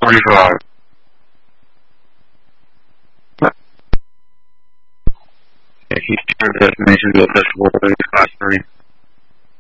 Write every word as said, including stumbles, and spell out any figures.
forty-five. Yeah, he shared destination to official class three.